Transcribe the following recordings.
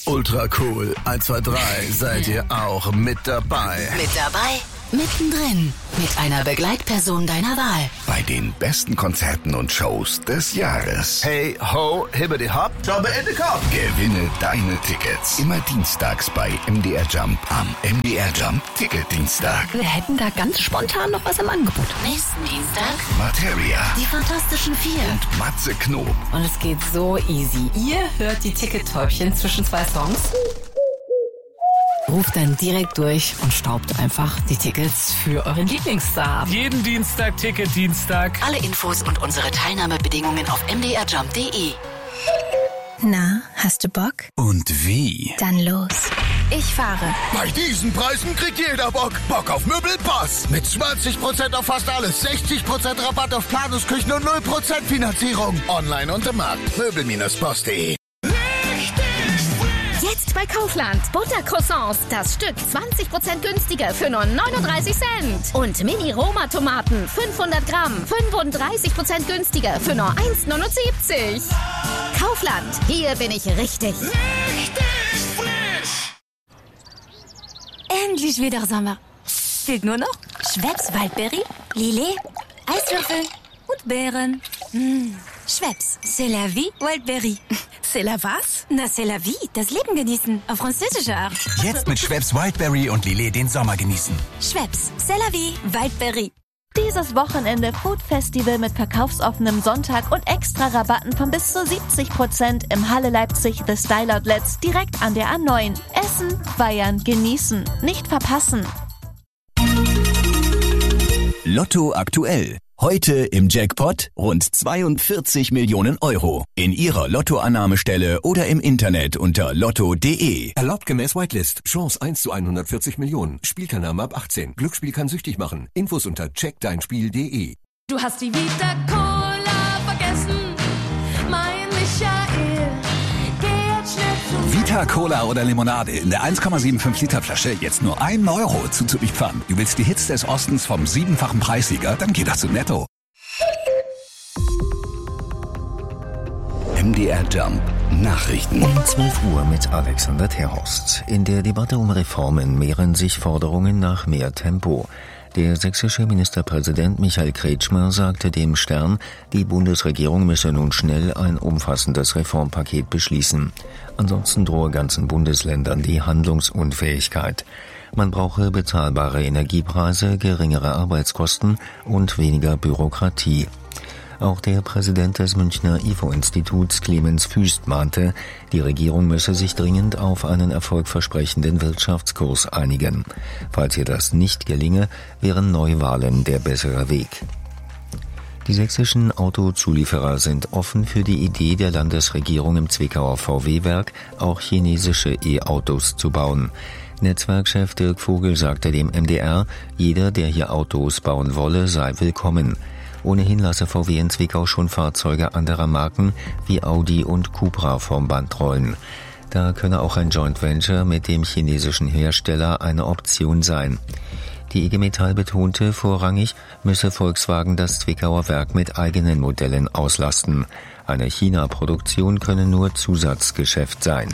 Ultra cool. 1, 2, 3. Seid ihr auch mit dabei? Mit dabei? Mittendrin. Mit einer Begleitperson deiner Wahl. Bei den besten Konzerten und Shows des Jahres. Hey, ho, hibbidi hopp, Jobbe in the Kopf. Gewinne deine Tickets. Immer dienstags bei MDR Jump am MDR Jump Ticketdienstag. Wir hätten da ganz spontan noch was im Angebot. Nächsten Dienstag Materia. Die Fantastischen Vier. Und Matze Knob. Und es geht so easy. Ihr hört die Tickettäubchen zwischen 2 Songs. Ruft dann direkt durch und staubt einfach die Tickets für euren Lieblingsstar. Jeden Dienstag Ticketdienstag. Alle Infos und unsere Teilnahmebedingungen auf mdrjump.de. Na, hast du Bock? Und wie? Dann los. Ich fahre. Bei diesen Preisen kriegt jeder Bock. Bock auf Möbelpass. Mit 20% auf fast alles, 60% Rabatt auf Planusküchen und 0% Finanzierung. Online und im Markt. Möbel-Post.de. Jetzt bei Kaufland. Buttercroissants. Das Stück 20% günstiger für nur 39 Cent. Und Mini-Roma-Tomaten 500 Gramm. 35% günstiger für nur 1,79. Kaufland. Hier bin ich richtig. Richtig frisch. Endlich wieder Sommer. Fehlt nur noch Schweppes Waldbeere, Lillet, Eiswürfel und Beeren. Schweppes, c'est la vie, Waldbeere. C'est la was? Na, c'est la vie, das Leben genießen, auf französische Art. Jetzt mit Schweppes Wildberry und Lillet den Sommer genießen. Schweppes, c'est la vie, Waldbeere. Dieses Wochenende Food Festival mit verkaufsoffenem Sonntag und extra Rabatten von bis zu 70% im Halle Leipzig The Style Outlets direkt an der A9. Essen, feiern, genießen. Nicht verpassen. Lotto aktuell. Heute im Jackpot rund 42 Millionen Euro. In Ihrer Lottoannahmestelle oder im Internet unter lotto.de. Erlaubt gemäß Whitelist. Chance 1 zu 140 Millionen. Spielteilnahme ab 18. Glücksspiel kann süchtig machen. Infos unter checkdeinspiel.de. Du hast die Vita Cola vergessen, mein Michael. Geh jetzt schnell zu Vita Cola oder Limonade in der 1,75 Liter Flasche jetzt nur 1 Euro zuzüglich Pfand. Du willst die Hits des Ostens vom 7-fachen Preissieger? Dann geh doch zu Netto. MDR Jump Nachrichten. Um 12 Uhr mit Alexander Terhorst. In der Debatte um Reformen mehren sich Forderungen nach mehr Tempo. Der sächsische Ministerpräsident Michael Kretschmer sagte dem Stern, die Bundesregierung müsse nun schnell ein umfassendes Reformpaket beschließen. Ansonsten drohe ganzen Bundesländern die Handlungsunfähigkeit. Man brauche bezahlbare Energiepreise, geringere Arbeitskosten und weniger Bürokratie. Auch der Präsident des Münchner IFO-Instituts Clemens Füst mahnte, die Regierung müsse sich dringend auf einen erfolgversprechenden Wirtschaftskurs einigen. Falls ihr das nicht gelinge, wären Neuwahlen der bessere Weg. Die sächsischen Autozulieferer sind offen für die Idee der Landesregierung im Zwickauer VW-Werk, auch chinesische E-Autos zu bauen. Netzwerkchef Dirk Vogel sagte dem MDR, jeder, der hier Autos bauen wolle, sei willkommen. Ohnehin lasse VW in Zwickau schon Fahrzeuge anderer Marken wie Audi und Cupra vom Band rollen. Da könne auch ein Joint Venture mit dem chinesischen Hersteller eine Option sein. Die IG Metall betonte, vorrangig müsse Volkswagen das Zwickauer Werk mit eigenen Modellen auslasten. Eine China-Produktion könne nur Zusatzgeschäft sein.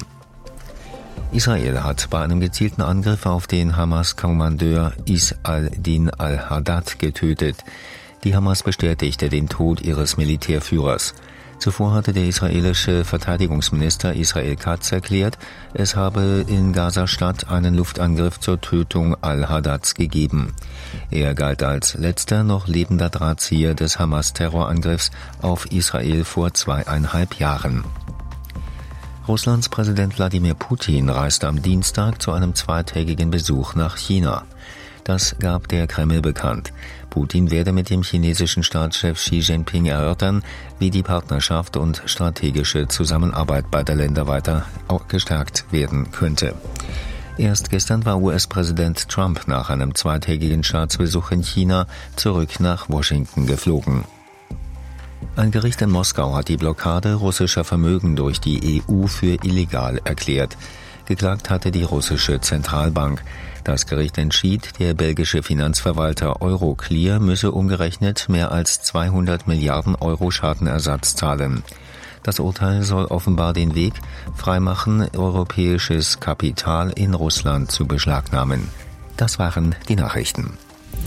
Israel hat bei einem gezielten Angriff auf den Hamas-Kommandeur Is al-Din al-Haddad getötet. Die Hamas bestätigte den Tod ihres Militärführers. Zuvor hatte der israelische Verteidigungsminister Israel Katz erklärt, es habe in Gaza-Stadt einen Luftangriff zur Tötung al-Haddads gegeben. Er galt als letzter noch lebender Drahtzieher des Hamas-Terrorangriffs auf Israel vor 2,5 Jahren. Russlands Präsident Wladimir Putin reiste am Dienstag zu einem zweitägigen Besuch nach China. Das gab der Kreml bekannt. Putin werde mit dem chinesischen Staatschef Xi Jinping erörtern, wie die Partnerschaft und strategische Zusammenarbeit beider Länder weiter gestärkt werden könnte. Erst gestern war US-Präsident Trump nach einem zweitägigen Staatsbesuch in China zurück nach Washington geflogen. Ein Gericht in Moskau hat die Blockade russischer Vermögen durch die EU für illegal erklärt. Geklagt hatte die russische Zentralbank. Das Gericht entschied, der belgische Finanzverwalter Euroclear müsse umgerechnet mehr als 200 Milliarden Euro Schadenersatz zahlen. Das Urteil soll offenbar den Weg freimachen, europäisches Kapital in Russland zu beschlagnahmen. Das waren die Nachrichten.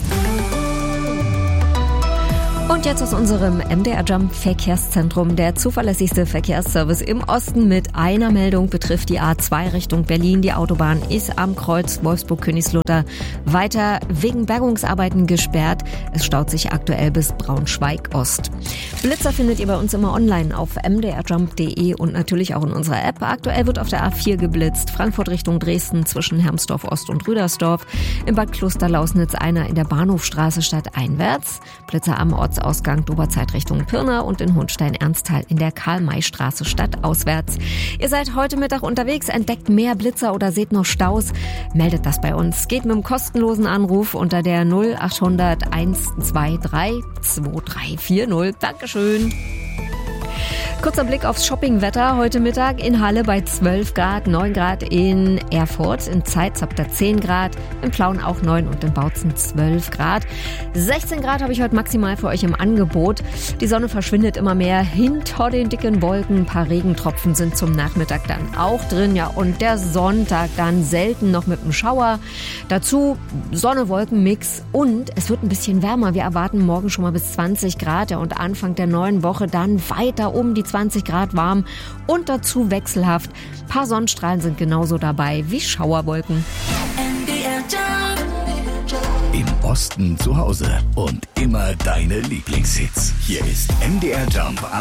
Und jetzt aus unserem MDR Jump Verkehrszentrum. Der zuverlässigste Verkehrsservice im Osten mit einer Meldung betrifft die A2 Richtung Berlin. Die Autobahn ist am Kreuz Wolfsburg-Königslutter weiter wegen Bergungsarbeiten gesperrt. Es staut sich aktuell bis Braunschweig-Ost. Blitzer findet ihr bei uns immer online auf mdrjump.de und natürlich auch in unserer App. Aktuell wird auf der A4 geblitzt. Frankfurt Richtung Dresden zwischen Hermsdorf-Ost und Rüdersdorf. Im Bad Klosterlausnitz einer in der Bahnhofstraße stadteinwärts. Blitzer am Ortsausgang Doberzeit Richtung Pirna und in Hohenstein-Ernsthal in der Karl-May-Straße stadtauswärts. Ihr seid heute Mittag unterwegs, entdeckt mehr Blitzer oder seht noch Staus, meldet das bei uns. Geht mit einem kostenlosen Anruf unter der 0800 123 2340. Dankeschön. Kurzer Blick aufs Shoppingwetter heute Mittag in Halle bei 12 Grad, 9 Grad in Erfurt, in Zeitz habt ihr 10 Grad, in Plauen auch 9 und in Bautzen 12 Grad. 16 Grad habe ich heute maximal für euch im Angebot. Die Sonne verschwindet immer mehr hinter den dicken Wolken. Ein paar Regentropfen sind zum Nachmittag dann auch drin. Ja, und der Sonntag dann selten noch mit einem Schauer. Dazu Sonne-Wolken-Mix und es wird ein bisschen wärmer. Wir erwarten morgen schon mal bis 20 Grad ja, und Anfang der neuen Woche dann weiter um die 20 Grad warm und dazu wechselhaft. Ein paar Sonnenstrahlen sind genauso dabei wie Schauerwolken. Im Osten zu Hause und immer deine Lieblingshits. Hier ist MDR Jump.